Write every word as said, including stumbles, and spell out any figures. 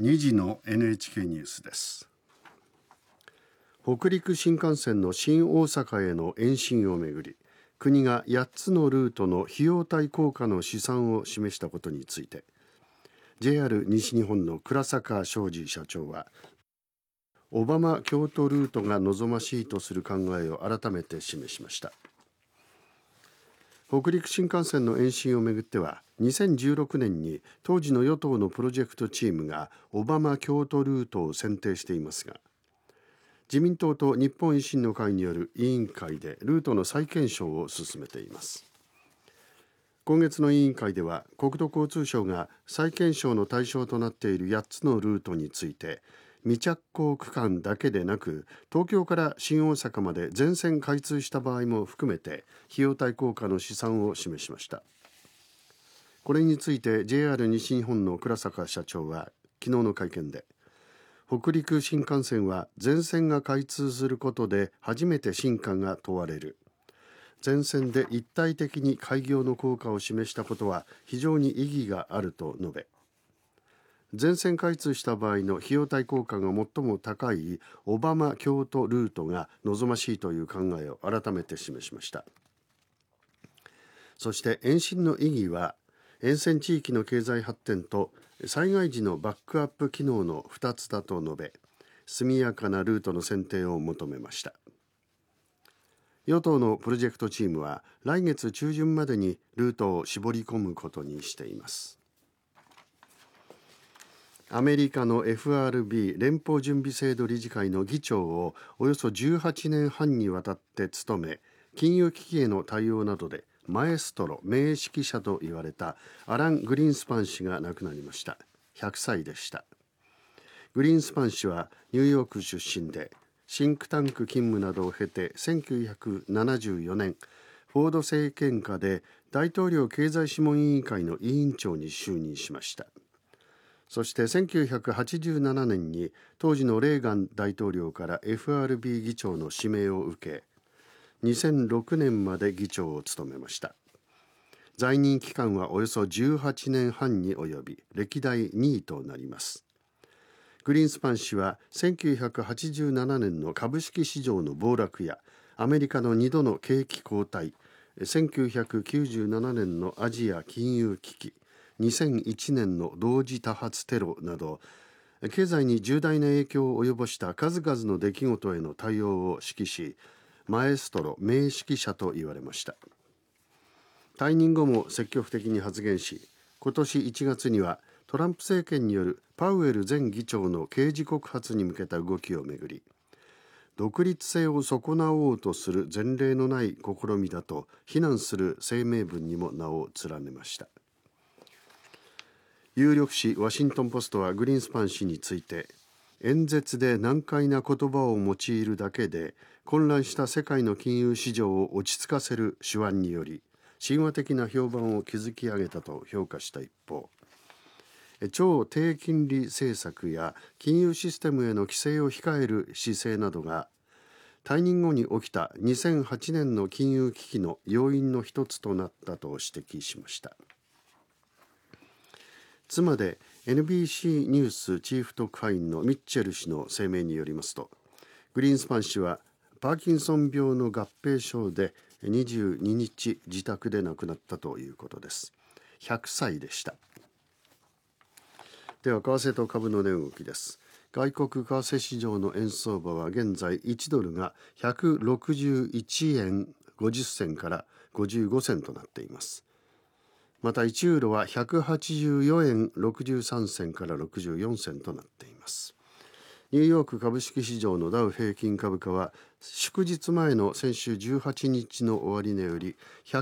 にじの エヌエイチケー ニュースです。北陸新幹線の新大阪への延伸をめぐり、国がやっつのルートの費用対効果の試算を示したことについて、 ジェイアール 西日本の倉坂昌司社長は、小浜京都ルートが望ましいとする考えを改めて示しました。北陸新幹線の延伸をめぐっては、にせんじゅうろくねんに当時の与党のプロジェクトチームが小浜京都ルートを選定していますが、自民党と日本維新の会による委員会でルートの再検証を進めています。今月の委員会では、国土交通省が再検証の対象となっているやっつのルートについて、未着工区間だけでなく、東京から新大阪まで全線開通した場合も含めて費用対効果の試算を示しました。これについて ジェイアール 西日本の倉坂社長は昨日の会見で、北陸新幹線は全線が開通することで初めて真価が問われる。全線で一体的に開業の効果を示したことは非常に意義があると述べ、全線開通した場合の費用対効果が最も高い小浜京都ルートが望ましいという考えを改めて示しました。そして延伸の意義は、沿線地域の経済発展と災害時のバックアップ機能のふたつだと述べ、速やかなルートの選定を求めました。与党のプロジェクトチームは来月中旬までにルートを絞り込むことにしています。アメリカの エフアールビー 連邦準備制度理事会の議長をおよそじゅうはちねんはんにわたって務め、金融危機への対応などでマエストロ、名指揮者と言われたアラン・グリーンスパン氏が亡くなりました。ひゃくさいでした。グリーンスパン氏はニューヨーク出身で、シンクタンク勤務などを経てせんきゅうひゃくななじゅうよねん、フォード政権下で大統領経済諮問委員会の委員長に就任しました。そしてせんきゅうひゃくはちじゅうななねんに当時のレーガン大統領から エフアールビー 議長の指名を受け、にせんろくねんまで議長を務めました。在任期間はおよそじゅうはちねんはんに及び、歴代にいとなります。グリーンスパン氏はせんきゅうひゃくはちじゅうななねんの株式市場の暴落やアメリカのにどの景気後退、せんきゅうひゃくきゅうじゅうななねんのアジア金融危機、にせんいちねんの同時多発テロなど、経済に重大な影響を及ぼした数々の出来事への対応を指揮し、マエストロ、名指揮者と言われました。退任後も積極的に発言し、今年いちがつにはトランプ政権によるパウエル前議長の刑事告発に向けた動きをめぐり、独立性を損なおうとする前例のない試みだと非難する声明文にも名を連ねました。有力紙ワシントンポストはグリーンスパン氏について、演説で難解な言葉を用いるだけで混乱した世界の金融市場を落ち着かせる手腕により神話的な評判を築き上げたと評価した一方、超低金利政策や金融システムへの規制を控える姿勢などが退任後に起きたにせんはちねんの金融危機の要因の一つとなったと指摘しました。妻で エヌビーシー ニュースチーフ特派員のミッチェル氏の声明によりますと、グリーンスパン氏はパーキンソン病の合併症でにじゅうににち自宅で亡くなったということです。ひゃくさいでした。では為替と株の値動きです。外国為替市場の円相場は現在いちドルがひゃくろくじゅういちえんごじゅっせんからごじゅうごせんとなっています。またいちユーロはひゃくはちじゅうよえんろくじゅうさんせんからろくじゅうよんせんとなっています。ニューヨーク株式市場のダウ平均株価は祝日前の先週じゅうはちにちの終値よりひゃ